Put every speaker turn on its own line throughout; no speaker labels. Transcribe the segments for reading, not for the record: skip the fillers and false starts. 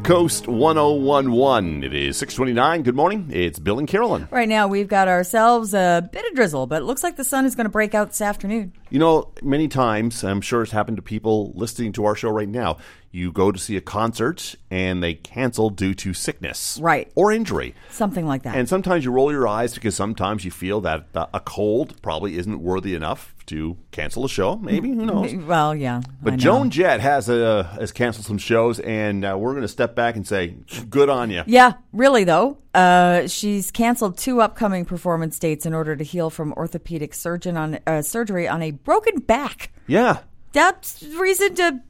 Coast 1011. It is 6:29. Good morning. It's Bill and Carolyn.
Right now, we've got ourselves a bit of drizzle, but it looks like the sun is going to break out this afternoon.
You know, many times, I'm sure it's happened to people listening to our show right now, you go to see a concert and they cancel due to sickness.
Right.
Or injury.
Something like that.
And sometimes you roll your eyes because sometimes you feel that a cold probably isn't worthy enough to cancel a show. Maybe. Who knows?
Well, yeah.
But Joan Jett has canceled some shows, and we're going to step back and say, good on you.
Yeah, really, though. She's canceled 2 upcoming performance dates in order to heal from orthopedic surgery on a broken back.
Yeah.
That's reason to,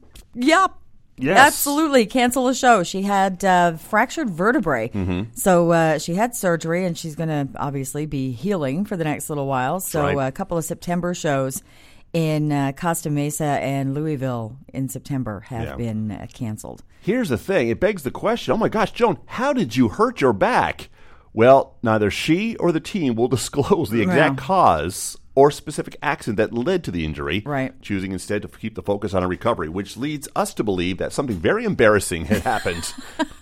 Yes.
absolutely cancel a show. She had fractured vertebrae. Mm-hmm. So she had surgery, and she's going to obviously be healing for the next little while. So
right.
A couple of September shows in Costa Mesa and Louisville in September have been canceled.
Here's the thing. It begs the question, oh my gosh, Joan, how did you hurt your back? Well, neither she or the team will disclose the exact cause or specific accident that led to the injury, choosing instead to keep the focus on a recovery, which leads us to believe that something very embarrassing had happened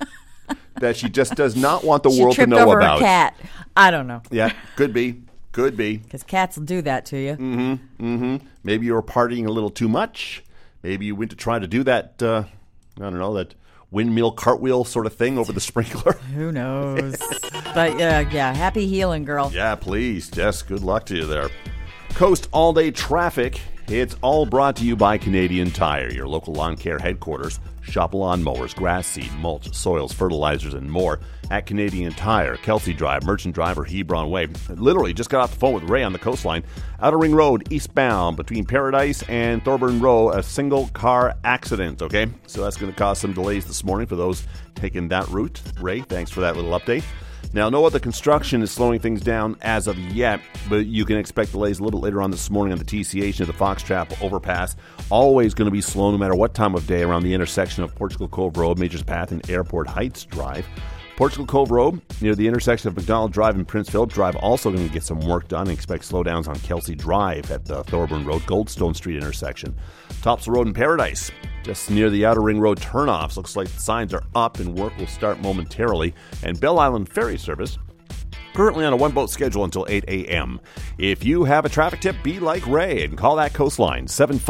that she just does not want the world to know about.
She tripped over a cat. I don't know.
Yeah, could be. Could be.
Because cats will do that to you.
Mm-hmm. Mm-hmm. Maybe you were partying a little too much. Maybe you went to try to do that, I don't know, that windmill cartwheel sort of thing over the sprinkler.
Who knows? But, happy healing, girl.
Yeah, please. Jess, good luck to you there. Coast all-day traffic. It's all brought to you by Canadian Tire, your local lawn care headquarters. Shop lawn mowers, grass seed, mulch, soils, fertilizers, and more at Canadian Tire, Kelsey Drive, Merchant Drive, or Hebron Way. Literally just got off the phone with Ray on the coastline. Outer Ring Road, eastbound, between Paradise and Thorburn Row, a single-car accident, okay? So that's going to cause some delays this morning for those taking that route. Ray, thanks for that little update. Now, no other construction is slowing things down as of yet, but you can expect delays a little later on this morning on the TCH near the Fox Trap overpass. Always going to be slow no matter what time of day around the intersection of Portugal Cove Road, Majors Path, and Airport Heights Drive. Portugal Cove Road, near the intersection of McDonald Drive and Prince Philip Drive, also going to get some work done. Expect slowdowns on Kelsey Drive at the Thorburn Road, Goldstone Street intersection. Topsail Road in Paradise, just near the Outer Ring Road turnoffs. Looks like the signs are up and work will start momentarily. And Bell Island Ferry Service, currently on a one-boat schedule until 8 a.m. If you have a traffic tip, be like Ray and call that coastline,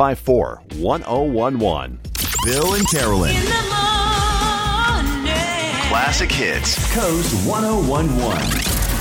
754-1011.
Bill and Carolyn.
In the morning.
Classic Hits. Coast 1011.